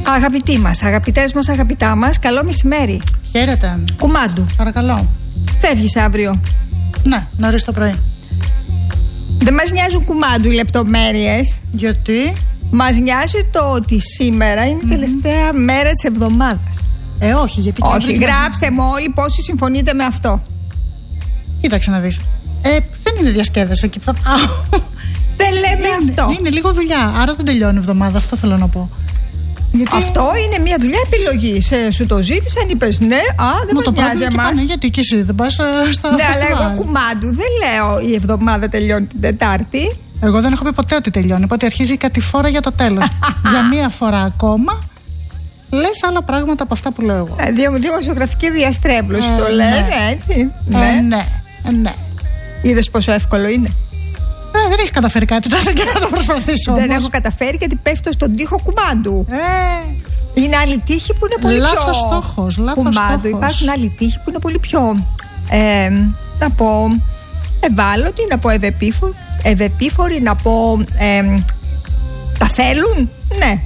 Αγαπητοί μας, αγαπητές μας, αγαπητά μας, καλό μεσημέρι. Χαίρετε. Κουμάντου. Παρακαλώ. Φεύγεις αύριο? Ναι, νωρίς το πρωί. Δεν μας νοιάζουν κουμάντου οι λεπτομέρειες. Γιατί? Μας νοιάζει το ότι σήμερα είναι η τελευταία μέρα της εβδομάδας. Όχι, γιατί. Όχι, γράψτε μου όλοι πόσοι συμφωνείτε με αυτό. Κοίταξε να δεις. Δεν είναι διασκέδαση εκεί που θα πάω. Δεν λέμε αυτό. Είναι λίγο δουλειά, άρα δεν τελειώνει η εβδομάδα, αυτό θέλω να πω. Γιατί... Αυτό είναι μια δουλειά επιλογής. Σου το ζήτησαν, είπες ναι, δεν μας νοιάζει εμάς. Γιατί και εσύ δεν πας στα ναι, φεστιβάλ. αλλά εγώ κουμάντου δεν λέω η εβδομάδα τελειώνει την Τετάρτη. Εγώ δεν έχω πει ποτέ ότι τελειώνει, οπότε αρχίζει η κατηφόρα για το τέλος. Για μία φορά ακόμα λες άλλα πράγματα από αυτά που λέω εγώ. Δημοσιογραφική διαστρέβλωση το λένε, έτσι. Ναι. Είδες πόσο εύκολο είναι? Δεν έχεις καταφέρει κάτι τόσο και να το προσπαθήσω. Δεν έχω καταφέρει γιατί πέφτω στον τοίχο κουμάντου. Είναι άλλη τύχη που είναι πολύ λάθος πιο στόχος, κουμάντου. Υπάρχουν άλλοι τύχοι που είναι πολύ πιο να πω ευάλωτοι, να πω ευεπίφοροι, να πω τα θέλουν. Ναι.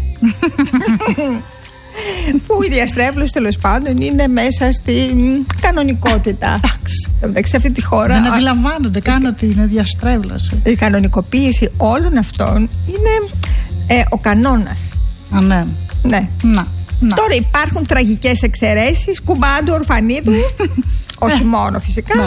Που η διαστρέβλωση τέλος πάντων είναι μέσα στην κανονικότητα. Εντάξει, σε αυτή τη χώρα δεν αντιλαμβάνονται καν ότι είναι διαστρέβλωση. Η κανονικοποίηση όλων αυτών είναι ο κανόνας. Ναι. Τώρα υπάρχουν τραγικές εξαιρέσεις, κουμάντου, ορφανίδου. Όχι μόνο φυσικά.